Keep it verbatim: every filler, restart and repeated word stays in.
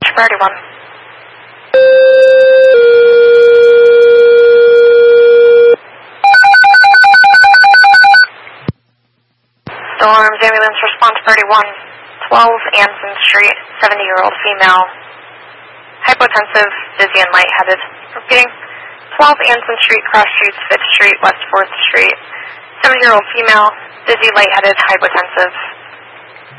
to priority one. Storms ambulance response priority one. twelve Anson Street, seventy-year-old female. Hypotensive, dizzy and lightheaded. Repeating. twelve Anson Street, cross streets, fifth Street, West fourth Street. seventy-year-old female, dizzy, lightheaded, hypotensive.